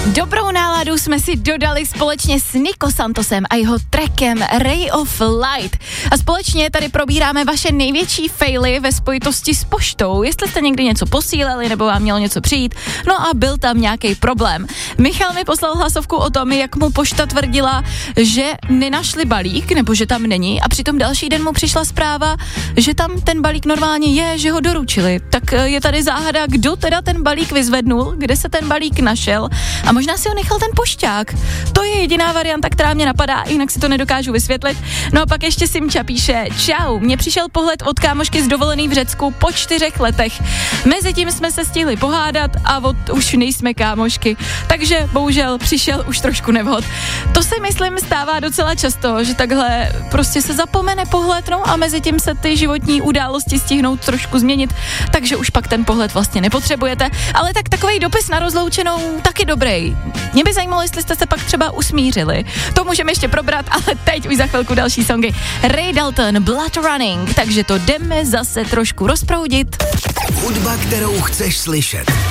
Dobrou náladu jsme si dodali společně s Nico Santosem a jeho trackem Ray of Light. A společně tady probíráme vaše největší faily ve spojitosti s poštou. Jestli jste někdy něco posílali nebo vám mělo něco přijít, no a byl tam nějaký problém. Michal mi poslal hlasovku o tom, jak mu pošta tvrdila, že nenašli balík nebo že tam není, a přitom další den mu přišla zpráva, že tam ten balík normálně je, že ho doručili. Tak je tady záhada, kdo teda ten balík vyzvednul, kde se ten balík našel. A možná si ho nechal ten pošťák. To je jediná varianta, která mě napadá, jinak si to nedokážu vysvětlit. No a pak ještě Simča píše: čau, mně přišel pohled od kámošky z dovolený v Řecku po 4 letech. Mezitím jsme se stihli pohádat a už nejsme kámošky. Takže bohužel přišel už trošku nevhod. To si myslím stává docela často, že takhle prostě se zapomene pohled, no a mezitím se ty životní události stihnou trošku změnit, takže už pak ten pohled vlastně nepotřebujete. Ale tak takovej dopis na rozloučenou taky dobrý. Mě by zajímalo, jestli jste se pak třeba usmířili. To můžeme ještě probrat, ale teď už za chvilku další songy. Ray Dalton, Blood Running, takže to jdeme zase trošku rozproudit. Hudba, kterou chceš slyšet.